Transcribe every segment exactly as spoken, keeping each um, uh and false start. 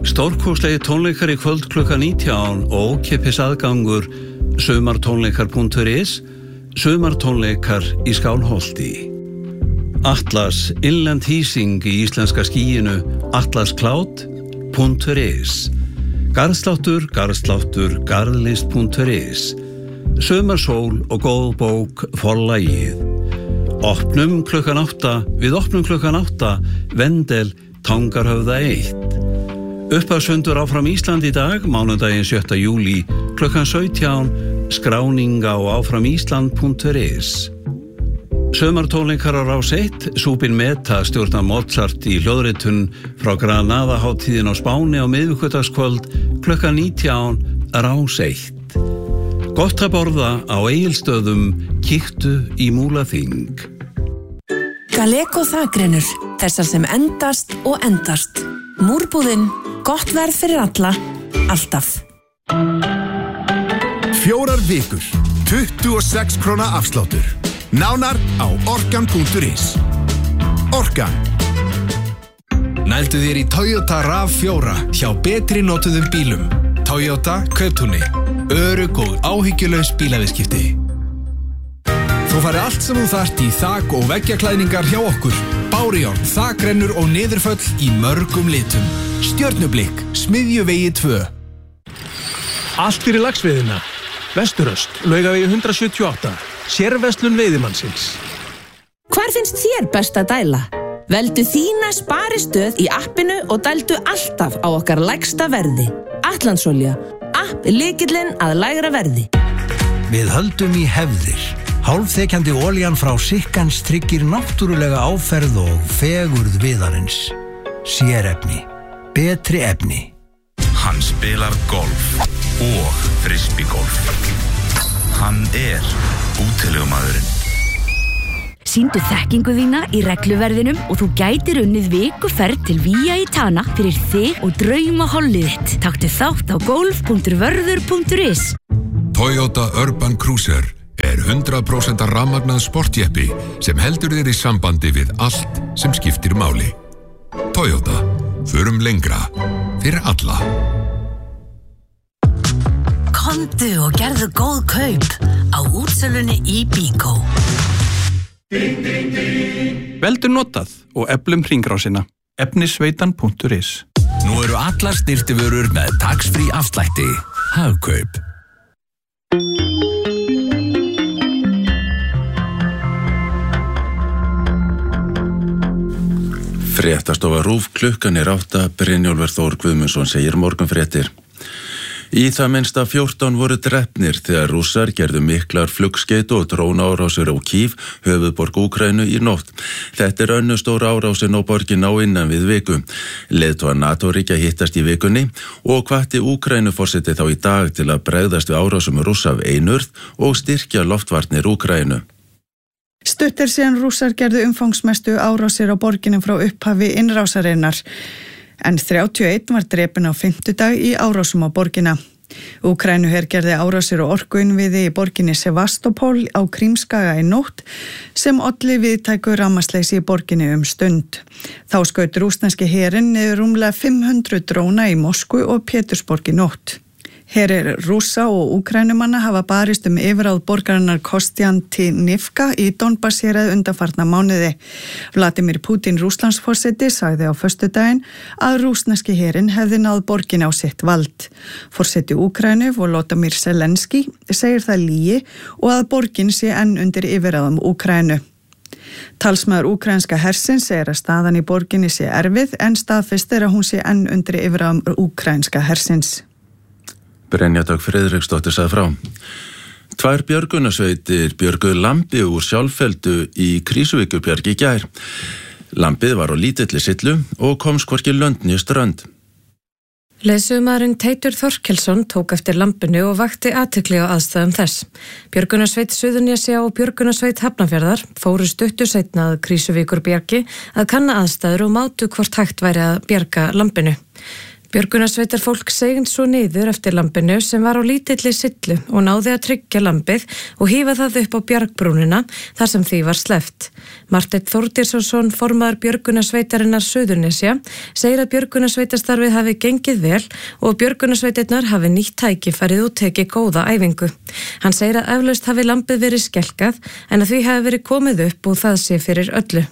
Stórkostlegi tónleikar í kvöld klukkan nítján og ókeypis aðgangur sumartónleikar punktur is, sumartónleikar í Skálholti. Atlas innlend hýsing í íslenska skýinu atlas cloud punktur is. Garðsláttur, garðsláttur, garðlist punktur is. Sumarsól og góð bók forlagið. Opnum klukkan átta, við opnum klukkan átta, Vendel, Tangarhöfða eitt. Upphafsfundur áfram Ísland í dag, mánudaginn sjötta júlí, klukkan sautján, skráning á áframísland punktur is. Sumartónleikar á Rás eitt, Súbin Meta stjórnar Mozart í hljóðritun frá Granada-hátíðin á Spáni á miðvikudagskvöld, klukkan nítján, Rás eitt. Gott að borða á Egilsstöðum, kíktu í Múlaþing. Galeko þakgrennur, þessar sem endast og endast. Múrbúðin, gott verð fyrir alla, alltaf. Fjórar vikur, tuttugu og sex króna afsláttur. Nánar á orkan punktur is. Orkan. Nældu þér í Toyota RAV fjóra hjá betri notuðum bílum. Toyota Kauptúni. Örugg og áhyggjulaus bílaviðskipti. Þú fari allt sem þú þarft í þak- og veggjaklæðningar hjá okkur. Bárjárn, þakrennur og niðurföll í mörgum litum. Stjörnublikk, Smiðjuvegi tvö. Allt fyrir laxveiðina. Vesturöst, Laugavegi hundrað sjötíu og átta. Sérverslun veiðimannsins. Hvar finnst þér best að dæla? Veldu þína sparistöð í appinu og dældu alltaf á okkar lægsta verði. Atlandsolja. App er lykillinn að lægra verði. Við höldum í hefðir. Hálfþekjandi olían frá Sikkans tryggir náttúrulega áferð og fegurð viðarins. Sérefni. Betri efni. Hann spilar golf og frisbeegolf. Hann er útilegumaðurinn. Sýndu þekkingu þína í regluverðinum og þú gætir unnið vikuferð til Vía Itana fyrir þig og drauma hollið þitt. Taktu þátt á golf punktur vörður punktur is. Toyota Urban Cruiser er hundrað prósent rafmagnað sportjeppi sem heldur þér í sambandi við allt sem skiptir máli. Toyota, förum lengra, fyrir alla. Komdu og gerðu góð kaup á útsölunni í Bíkó. Veldu notað og eflum hringrásina. efnisveitan punktur is. Nú eru allar snyrtivörur með tax-free afslætti. Hagkaup. Fréttastofa RÚV, klukkan er átta, Brynjólfur Þór Guðmundsson segir morgunfréttir. Í það minnsta fjórtán voru drepnir þegar Rússar gerðu miklar flugskeytu og drónaárásir á Kív, höfuðborg Úkraínu, í nótt. Þetta er önnur stór árásin á borgin á innan við viku. Leiðtogar NATO-ríkja hittast í vikunni og hvatti Úkraínuforseti þá í dag til að bregðast við árásum Rússa af einurð og styrkja loftvarnir Úkraínu. Stutt er síðan Rússar gerðu umfangsmestu árásir á borginum frá upphafi innrásarinnar. En þrjátíu og einn var drepinn á fimmtudag í árásum á borgina. Úkraínuher gerði árásir og orkuinnviði í borginni Sevastopol á Krímskaga í nótt sem olli viðtæku rafmagnsleysi í borginni um stund. Þá skaut rússneski herinn niður rúmlega fimm hundruð dróna í Moskvu og Pétursborg í nótt. Herir Rússa og Úkraínumanna hafa barist um yfirráð borgarinnar Kostiantynivka í Donbass-héraði undanfarna mánuði. Vladimir Putin Rússlandsforseti sagði á föstudaginn að rússneski herinn hefði náð borgin á sitt vald. Forseti Úkraínu, Volodymyr Zelenski, segir það lygi og að borgin sé enn undir yfirráðum Úkraínu. Talsmaður úkraínska hersins segir að staðan í borginni sé erfið en staðfest er að hún sé enn undir yfirráðum úkraínska hersins. Brynja Dögg Friðriksdóttir sagði frá. Tvær björgunarsveitir björguðu lambi úr sjálffeldu í Krýsuvíkurbjarg í gær. Lambið var á lítilli sillu og komst hvorki lönd né strönd. Leiðsögumaðurinn Teitur Þorkelsson tók eftir lambinu og vakti athygli á aðstæðum þess. Björgunarsveit Suðurnesja og Björgunarsveit Hafnarfjarðar fóru stuttu seinna að Krýsuvíkurbjargi að kanna aðstæður og mátu hvort hægt væri að bjarga lambinu. Björgunarsveitar fólk segnd svo niður eftir lambinu sem var á lítilli sillu og náði að tryggja lambið og hífa það upp á bjargbrúnina þar sem því var sleppt. Marteinn Þórdísson, formaður Björgunarsveitarinnar Suðurnesja, segir að björgunarsveitastarfið hafi gengið vel og björgunarsveitirnar hafi nýtt tækifærið og tekið góða æfingu. Hann segir að eflaust hafi lambið verið skelkað en að því hafi verið komið upp og það sé fyrir öllu.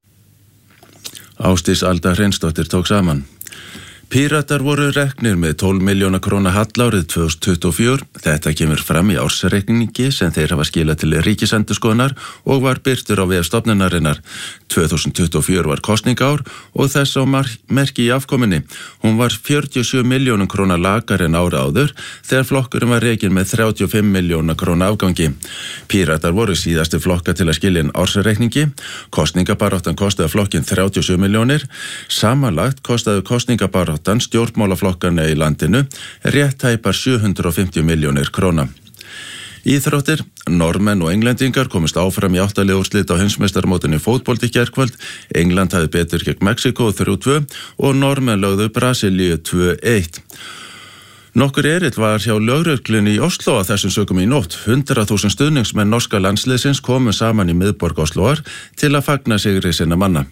Ásdís Alda Hreinsdóttir tók saman. Píratar voru reknir með tólf milljóna króna hallárið tvö þúsund tuttugu og fjögur. Þetta kemur fram í ársreikningi sem þeir hafa skilað til Ríkisendurskoðunar og var birtur á vef stofnunarinnar. tvö þúsund tuttugu og fjögur var kosningaár og þess á merki í afkominni. Hún var fjörutíu og sjö milljónum króna lakar en ára áður þegar flokkurinn var rekinn með þrjátíu og fimm milljóna króna afgangi. Píratar voru síðasti flokka til að skilja inn ársreikningi. Kosningabaráttan kostaði flokkinn þrjátíu og sjö milljónir. Samanlagt kostaði kosningabaráttan stjórnmálaflokkana í landinu rétt tæpar sjö hundruð og fimmtíu milljónir króna. Íþróttir, Normenn og Englendingar komist áfram í átta liða úrslit á heimsmeistarmótinu í fótbolta í gærkvöld. England hafði betur gegn Mexíkó þrjú tvö og Normenn lögðu Brasilíu tvö eitt. Nokkur erill var hjá lögreglunni í Oslo að þessum sökum í nótt. hundrað þúsund stuðningsmenn norska landsliðsins komu saman í miðborg Osloar til að fagna sigri sinna manna.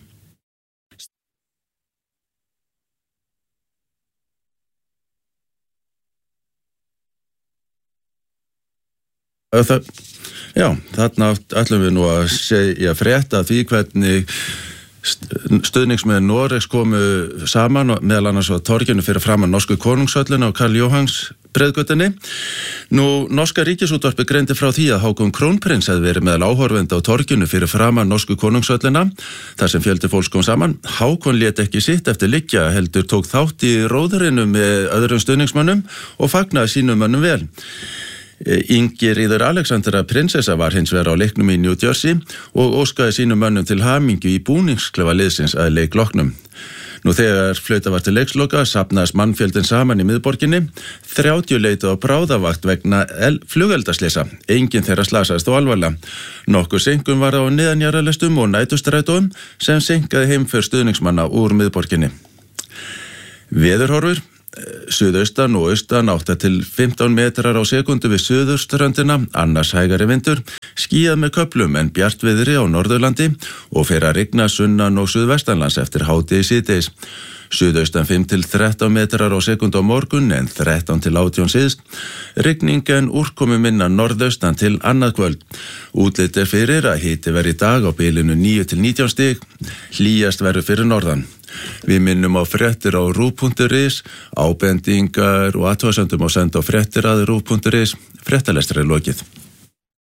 Það, já, þarna ætlum við nú að segja frétta því hvernig stuðningsmenn Noregs komu saman meðal annars á torginu fyrir framan norsku konungshöllina á Karl Jóhanns breiðgötunni. Nú, norska ríkisútvarpið greindi frá því að Hákon Krónprins hefði verið meðal áhorfenda á torginu fyrir framan norsku konungshöllina þar sem fjöldi fólks kom saman. Hákon lét ekki sitt eftir liggja, heldur tók þátt í róðurinu með öðrum stuðningsmönnum og fagnaði sínum mönnum vel. Ingiríður Alexandra prinsessa var hins vegar á leiknum í New Jersey og óskaði sínum mönnum til hamingju í búningsklefa liðsins að leik loknum. Nú þegar flauta var til leiksloka safnaðist mannfjöldin saman í miðborginni. þrjátíu leituðu á bráðavakt vegna flugeldasleysa. Enginn þeirra slasaðist þó alvarlega. Nokkur seinkun var á neðanjarðarlestum og nætustrætóum sem seinkaði heimferð stuðningsmanna úr miðborginni. Veðurhorfur. Suðaustan og austan átta til fimmtán metrar á sekundu við suðurströndina, annars hægari vindur, skýjað með köflum en bjartviðri á Norðurlandi og fer að rigna sunnan og suðvestanlands eftir hádegi síðdegis. Suðaustan fimm til þrettán metrar á sekundu á morgun en þrettán til átján síðst. Rigning en úrkomu minna norðaustan til annað kvöld. Útlit er fyrir að hiti verði í dag á bilinu níu til nítján stig, hlýjast verður fyrir norðan. Við minnum á fréttir á rúv punktur is, ábendingar og athugasemdum á senda á fréttir að rúv punktur is, fréttalestri er lokið.